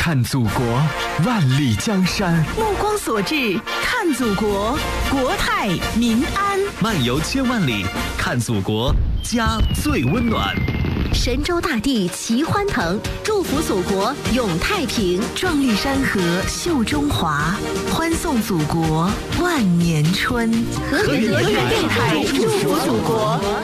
看祖国，万里江山。 目光所至，看祖国，国泰民安。 漫游千万里，看祖国，家最温暖。 神州大地齐欢腾，祝福祖国永太平， 壮丽山河秀中华，欢送祖国万年春。 和圆电台祝福祖国。